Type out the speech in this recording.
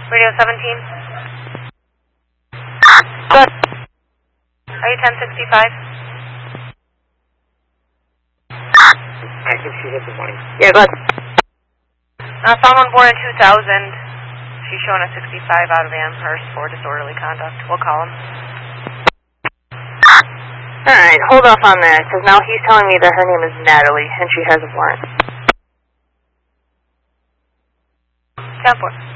Radio 17. Good. Are you 1065? I think she hit the line. Yeah, good. Someone born in 2000. She's showing a 65 out of Amherst for disorderly conduct. We'll call him. Alright, hold off on that, because now he's telling me that her name is Natalie, and she has a warrant. 10-4.